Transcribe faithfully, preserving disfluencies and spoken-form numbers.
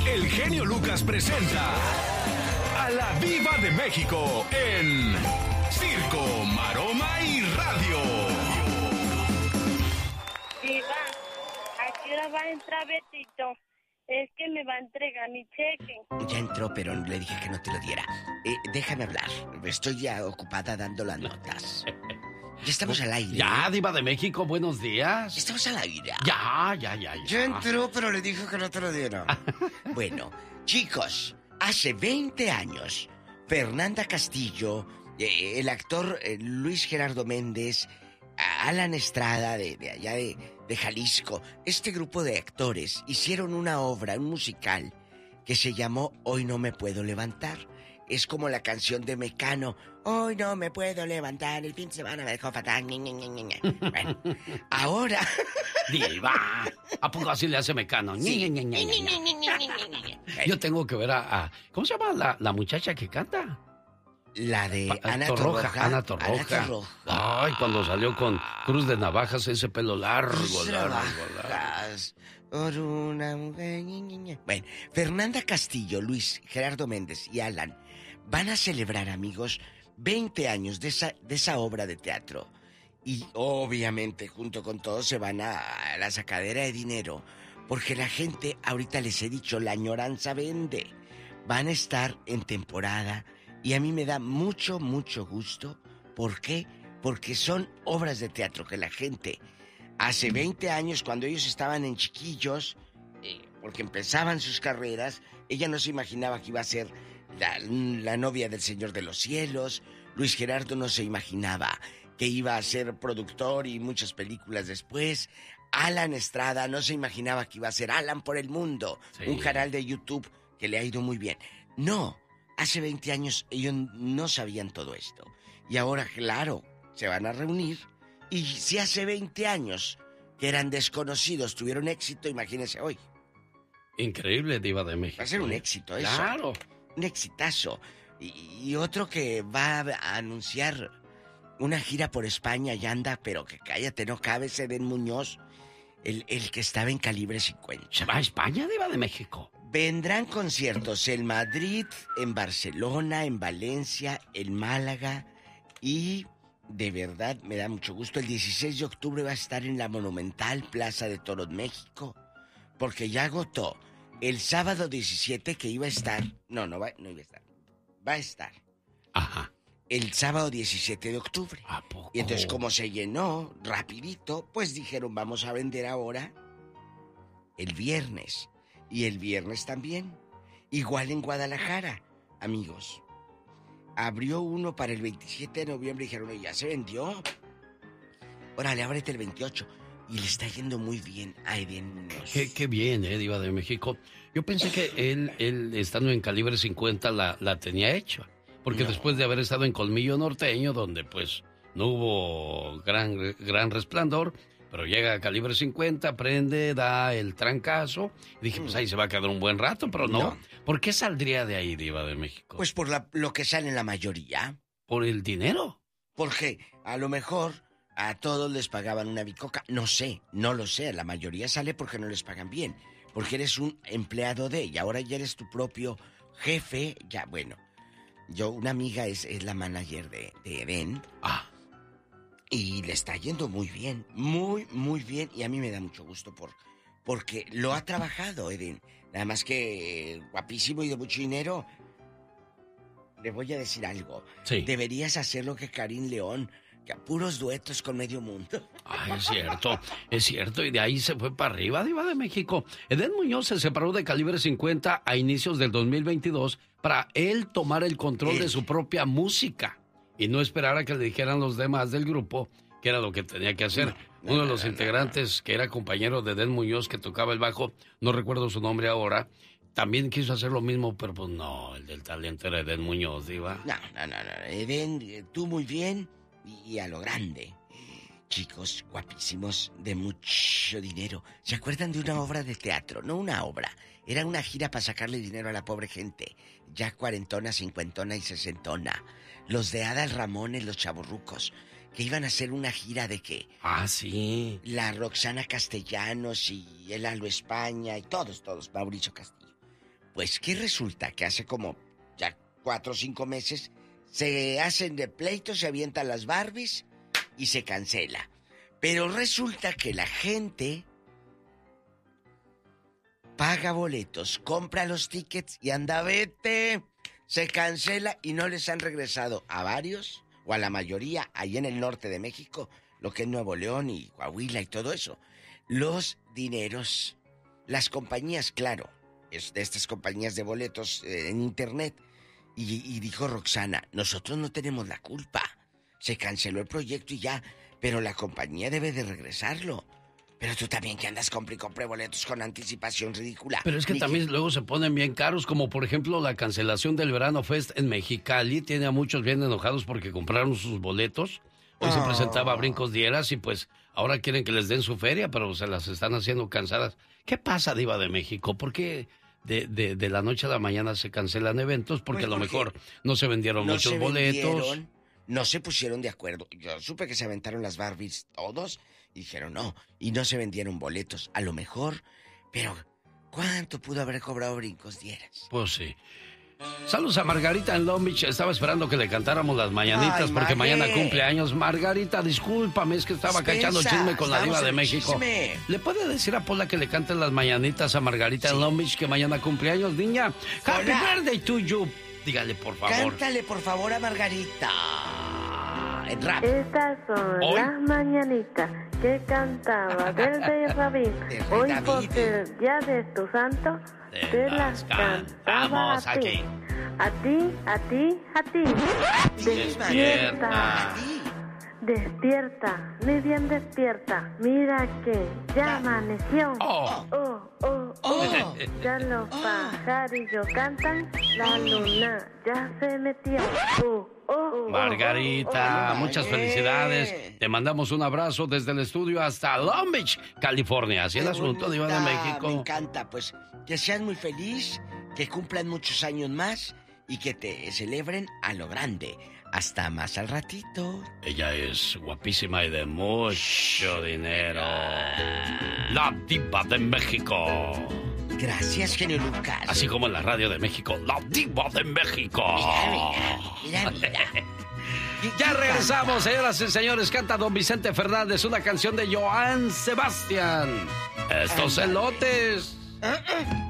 el genio Lucas presenta a la Diva de México en Circo, Maroma y Radio. Diva, ¿a qué hora va a entrar Betito? Es que me va a entregar mi cheque. Ya entró, pero le dije que no te lo diera. Eh, déjame hablar. Estoy ya ocupada dando las notas. Ya estamos al aire. Ya, Diva de México, buenos días. Estamos al aire. Ya, ya, ya, ya. Ya entró, pero le dijo que no te lo diera. Bueno, chicos, hace veinte años, Fernanda Castillo, eh, el actor eh, Luis Gerardo Méndez, Alan Estrada de, de allá de, de Jalisco, este grupo de actores hicieron una obra, un musical, que se llamó Hoy no me puedo levantar. Es como la canción de Mecano, hoy no me puedo levantar, el fin de semana me dejó fatal. Bueno, ahora... Diva, ¿a poco así le hace Mecano? Sí. Yo tengo que ver a... a ¿cómo se llama la, la muchacha que canta? La de Pa- Ana Torroja, Torroja. Ana Torroja. Ana Torroja. Ay, cuando salió con Cruz de Navajas, ese pelo largo, Cruz de largo, largo. Navajas por una mujer. ñe, ñe, ñe. Bueno, Fernanda Castillo, Luis Gerardo Méndez y Alan van a celebrar, amigos, veinte años de esa, de esa obra de teatro. Y obviamente, junto con todos, se van a, a la sacadera de dinero. Porque la gente, ahorita les he dicho, la añoranza vende. Van a estar en temporada. Y a mí me da mucho, mucho gusto. ¿Por qué? Porque son obras de teatro que la gente, hace veinte años, cuando ellos estaban en chiquillos, eh, porque empezaban sus carreras, ella no se imaginaba que iba a ser la, la novia del Señor de los Cielos. Luis Gerardo no se imaginaba que iba a ser productor y muchas películas después. Alan Estrada no se imaginaba que iba a ser Alan por el Mundo, Sí. un canal de YouTube que le ha ido muy bien. No. Hace veinte años ellos no sabían todo esto. Y ahora, claro, se van a reunir. Y si hace veinte años que eran desconocidos, tuvieron éxito, imagínense hoy. Increíble, Diva de México. Va a ser un éxito eso. Claro. Un exitazo. Y, y otro que va a anunciar una gira por España y anda, pero que cállate, no cabe, Eden Muñoz, el, el que estaba en Calibre cincuenta. ¿Se va a España, Diva de México? Vendrán conciertos en Madrid, en Barcelona, en Valencia, en Málaga y de verdad me da mucho gusto. El dieciséis de octubre va a estar en la Monumental Plaza de Toros, México, porque ya agotó. El sábado diecisiete que iba a estar, no, no va, no iba a estar, va a estar. Ajá. El sábado diecisiete de octubre. ¿A poco? Y entonces como se llenó rapidito, pues dijeron vamos a vender ahora el viernes. Y el viernes también. Igual en Guadalajara, amigos. Abrió uno para el veintisiete de noviembre y dijeron, ya se vendió. Órale, ábrete el veintiocho. Y le está yendo muy bien a Eden Muñoz. Qué, qué bien, eh, Diva de México. Yo pensé que él, él estando en Calibre cincuenta, la, la tenía hecha. Porque No. después de haber estado en Colmillo Norteño, donde pues no hubo gran, gran resplandor, pero llega a Calibre cincuenta, prende, da el trancazo. Y dije, pues ahí se va a quedar un buen rato, pero no. No. ¿Por qué saldría de ahí, Diva de México? Pues por la, lo que sale en la mayoría. por el dinero. Porque a lo mejor a todos les pagaban una bicoca. No sé, no lo sé. La mayoría sale porque no les pagan bien. Porque eres un empleado de... Y ahora ya eres tu propio jefe. Ya, bueno. Yo, una amiga es, es la manager de, de Eden. Ah. Y le está yendo muy bien. Muy, muy bien. Y a mí me da mucho gusto por, porque lo ha trabajado, Eden. Nada más que eh, guapísimo y de mucho dinero. Le voy a decir algo. Sí. Deberías hacer lo que Karim León, que a puros duetos con medio mundo. Ay, es cierto, es cierto, y de ahí se fue para arriba, Diva de México. Eden Muñoz se separó de Calibre cincuenta a inicios del dos mil veintidós para él tomar el control Él. de su propia música y no esperar a que le dijeran los demás del grupo que era lo que tenía que hacer. No, no, Uno de no, los no, integrantes, que era compañero de Eden Muñoz, que tocaba el bajo, no recuerdo su nombre ahora, también quiso hacer lo mismo, pero pues no, el del talento era Eden Muñoz, Diva. No, no, no, no. Eden, eh, tú muy bien y, y a lo grande. Chicos guapísimos de mucho dinero. ¿Se acuerdan de una obra de teatro? No una obra. Era una gira para sacarle dinero a la pobre gente. Ya cuarentona, cincuentona y sesentona. Los de Adal Ramones, los chavorrucos, que iban a hacer una gira de qué. Ah, sí. La Roxana Castellanos y el Alo España y todos, todos, Mauricio Castillo. Pues que resulta que hace como ya cuatro o cinco meses se hacen de pleito, se avientan las Barbies y se cancela. Pero resulta que la gente paga boletos, compra los tickets y anda, vete. Se cancela y no les han regresado a varios, o a la mayoría, ahí en el norte de México, lo que es Nuevo León y Coahuila y todo eso, los dineros. Las compañías, claro, es de estas compañías de boletos eh, en internet. Y, y dijo Roxana, nosotros no tenemos la culpa. Se canceló el proyecto y ya, pero la compañía debe de regresarlo. Pero tú también que andas compre y compre boletos con anticipación ridícula. Pero es que Ni también que... luego se ponen bien caros, como por ejemplo la cancelación del Verano Fest en Mexicali. Tiene a muchos bien enojados porque compraron sus boletos. Hoy oh. se presentaba Brincos Dieras y pues ahora quieren que les den su feria, pero se las están haciendo cansadas. ¿Qué pasa, Diva de México? ¿Por qué de, de, de la noche a la mañana se cancelan eventos? Porque pues a lo mejor no se vendieron no muchos se boletos. Vendieron, no se pusieron de acuerdo. Yo supe que se aventaron las Barbies todos. Y dijeron no, y no se vendieron boletos, a lo mejor, pero ¿cuánto pudo haber cobrado Brincos Dieras? Pues sí. Saludos a Margarita en Long Beach, estaba esperando que le cantáramos las mañanitas. Ay, porque Margué. Mañana cumple años. Margarita, discúlpame, es que estaba Spensa, cachando chisme con la Diva de México. Chisme. ¿Le puede decir a Pola que le cante las mañanitas a Margarita sí. en Long Beach, que mañana cumple años, niña? Happy Hola. Birthday to you. Dígale, por favor. Cántale, por favor, a Margarita. En rap. Estas son ¿Hoy? Las mañanitas que cantaba del Rey David. Hoy David. Por ser día de tu santo, te, te las cantaba a ti. Aquí. A ti, a ti, a ti. Despierta. Despierta, muy bien despierta. Mira que ya amaneció. Oh, oh, oh, oh. oh. Ya los pajarillos cantan. La luna ya se metió. Oh. Oh, oh, Margarita, oh, oh, oh, muchas felicidades. Te mandamos un abrazo desde el estudio hasta Long Beach, California. Así el asunto, Diva de México. Me encanta, pues que seas muy feliz, que cumplan muchos años más y que te celebren a lo grande. Hasta más al ratito. Ella es guapísima y de mucho dinero. La Diva de México. Gracias, genio Lucas. Así como en la radio de México, la Diva de México. Mira, mira, mira, mira. Ya regresamos, señoras y señores. Canta don Vicente Fernández una canción de Joan Sebastián. Estos elotes. Uh, uh.